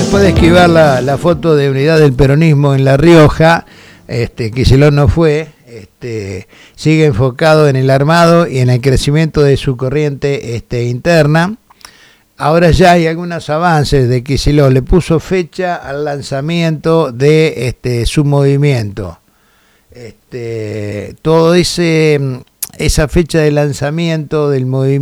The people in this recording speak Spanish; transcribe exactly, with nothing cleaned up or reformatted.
después de esquivar la, la foto de unidad del peronismo en La Rioja, este, Kicillof no fue, este, sigue enfocado en el armado y en el crecimiento de su corriente este, interna. Ahora ya hay algunos avances de Kicillof, le puso fecha al lanzamiento de este, su movimiento. Este, todo ese, esa fecha de lanzamiento del movimiento